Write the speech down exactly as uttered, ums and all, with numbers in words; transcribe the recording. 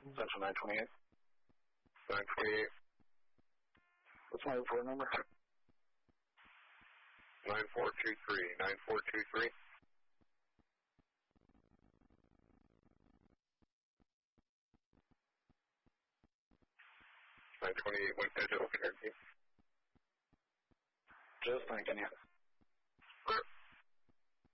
Central nine twenty-eight. nine twenty-eight. What's my report number? nine four two three. nine four two three. nine twenty-eight, Wind Edge, open air team. Just thanking you.